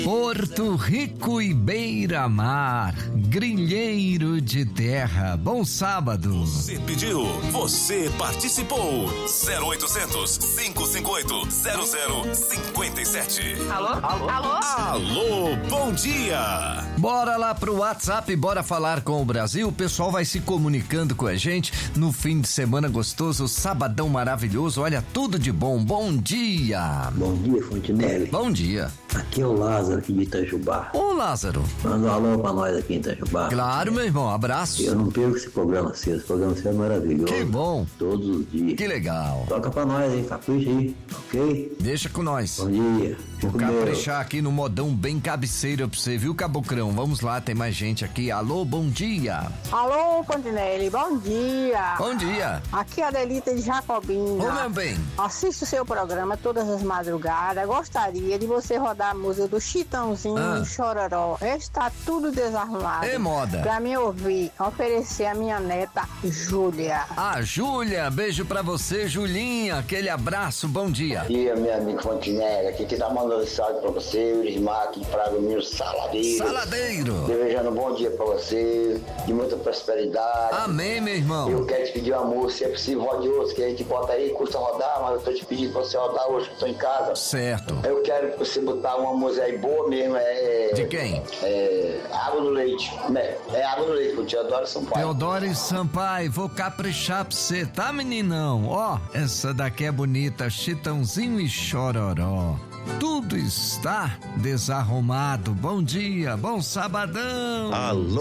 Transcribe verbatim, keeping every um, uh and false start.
Porto Rico e Beira-Mar, Grilheiro de Terra, bom sábado. Você pediu, você participou. zero oitocentos, cinco cinco oito, zero zero cinco sete. Alô? Alô? Alô? Alô, bom dia. Bora lá pro WhatsApp, bora falar com o Brasil. O pessoal vai se comunicando com a gente no fim de semana gostoso, sabadão maravilhoso. Olha, tudo de bom. Bom dia. Bom dia, Fontinelli. Bom dia. Aqui é o Lázaro, aqui de Itajubá. Ô, Lázaro. Manda um alô pra nós aqui em Itajubá. Claro, meu irmão, abraço. Eu não perco esse programa seu, esse programa seu é maravilhoso. Que bom. Todos os dias. Que legal. Toca pra nós, hein, capricha aí, ok? Deixa com nós. Bom dia. Vou caprichar aqui no modão bem cabeceiro pra você, viu, Cabocrão? Vamos lá, tem mais gente aqui. Alô, bom dia. Alô, Fontinelli, bom dia. Bom dia. Aqui é a Adelita de Jacobina. Ô, meu bem. Assisto o seu programa todas as madrugadas. Gostaria de você rodar a música do Chitãozinho Ah. e Chororó. Está tudo desarrumado. É moda. Pra me ouvir, oferecer a minha neta, Júlia. Ah, Júlia, beijo pra você, Julinha. Aquele abraço, bom dia. Bom dia, meu amigo Fontinelli. Aqui que tá mandando salve pra você, o Irismar aqui, Praga Mil Saladeiro. Saladeiro. Desejando um bom dia pra você, de muita prosperidade. Amém, meu irmão. Eu quero te pedir uma música, se é possível, rode outro, que a gente bota aí, custa rodar, mas eu tô te pedindo pra você rodar hoje, que eu tô em casa. Certo. Eu quero que você botar uma música aí boa mesmo, é... De quem? É... Água no Leite. É, é Água no Leite, com o Teodoro Sampaio. Teodoro e Sampaio, vou caprichar pra você, tá, meninão? Ó, essa daqui é bonita, Chitãozinho e Chororó. Tudo está desarrumado. Bom dia, bom sabadão. Alô.